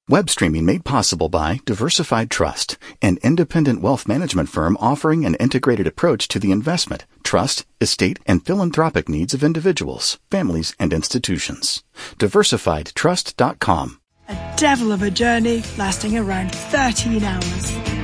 Web streaming made possible by Diversified Trust, an independent wealth management firm offering an integrated approach to the investment, trust, estate, and philanthropic needs of individuals, families, and institutions. Diversifiedtrust.com. A devil of a journey lasting around 13 hours.